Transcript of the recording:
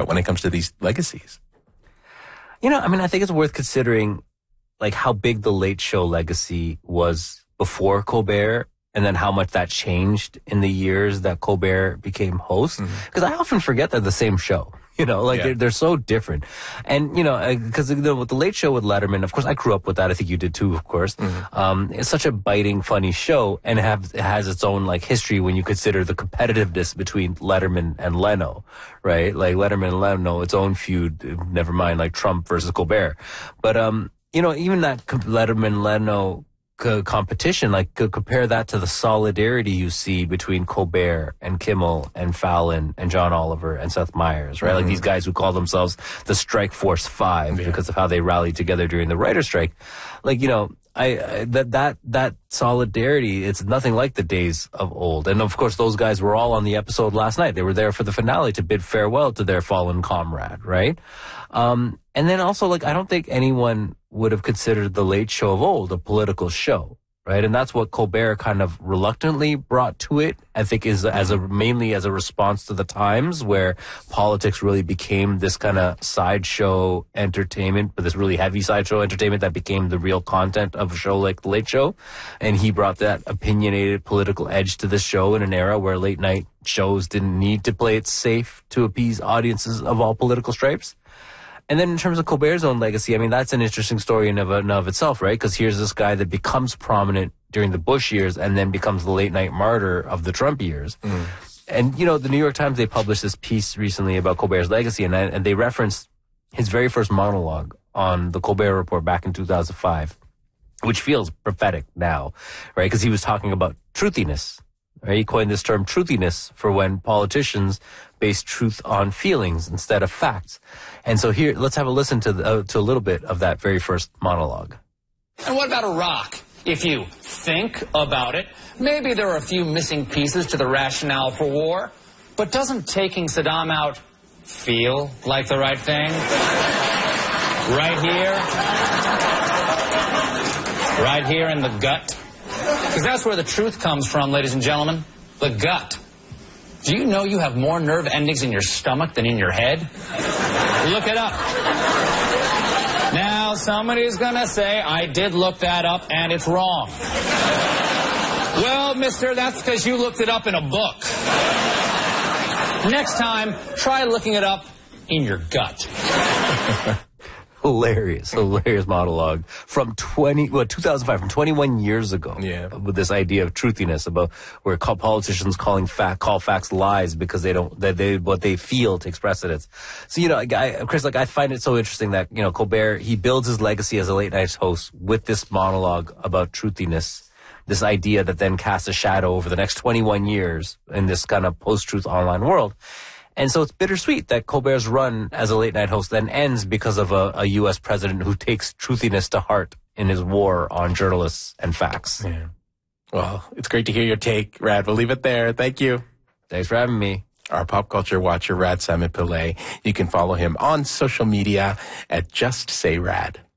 when it comes to these legacies? You know, I mean, I think it's worth considering, like, how big the Late Show legacy was before Colbert, and then how much that changed in the years that Colbert became host. Because I often forget they're the same show. You know, like they're so different. And, you know, because with the Late Show with Letterman, of course, I grew up with that. I think you did too, of course. It's such a biting, funny show, and it has its own, like, history when you consider the competitiveness between Letterman and Leno, right? Like, Letterman and Leno, its own feud, never mind, like, Trump versus Colbert. But, you know, even that Letterman-Leno competition, like, compare that to the solidarity you see between Colbert and Kimmel and Fallon and John Oliver and Seth Meyers, right? Like, these guys who call themselves the Strike Force 5 because of how they rallied together during the writer's strike. Like, you know, that solidarity, it's nothing like the days of old. And of course, those guys were all on the episode last night. They were there for the finale to bid farewell to their fallen comrade, right? And then also, like, I don't think anyone would have considered the Late Show of old a political show, right? And that's what Colbert kind of reluctantly brought to it, I think, is mainly as a response to the times where politics really became this kind of sideshow entertainment, but this really heavy sideshow entertainment that became the real content of a show like The Late Show. And he brought that opinionated political edge to the show in an era where late night shows didn't need to play it safe to appease audiences of all political stripes. And then in terms of Colbert's own legacy, I mean, that's an interesting story in and of itself, right? Because here's this guy that becomes prominent during the Bush years and then becomes the late night martyr of the Trump years. And, you know, the New York Times, they published this piece recently about Colbert's legacy, and they referenced his very first monologue on the Colbert Report back in 2005, which feels prophetic now, right? Because he was talking about truthiness. Right? He coined this term truthiness for when politicians base truth on feelings instead of facts. And so here, let's have a listen to a little bit of that very first monologue. And what about Iraq? If you think about it, maybe there are a few missing pieces to the rationale for war, but doesn't taking Saddam out feel like the right thing? Right here in the gut. Because that's where the truth comes from, ladies and gentlemen. The gut. Do you know you have more nerve endings in your stomach than in your head? Look it up. Now, somebody's going to say, I did look that up and it's wrong. Well, mister, that's because you looked it up in a book. Next time, try looking it up in your gut. Hilarious monologue from 2005, from 21 years ago. Yeah. With this idea of truthiness about where politicians call facts lies because what they feel to express it. So, you know, Chris, like, I find it so interesting that, you know, Colbert, he builds his legacy as a late night host with this monologue about truthiness, this idea that then casts a shadow over the next 21 years in this kind of post-truth online world. And so it's bittersweet that Colbert's run as a late-night host then ends because of a U.S. president who takes truthiness to heart in his war on journalists and facts. Yeah. Well, it's great to hear your take, Rad. We'll leave it there. Thank you. Thanks for having me. Our pop culture watcher, Rad Simon Pillay. You can follow him on social media at Just Say Rad.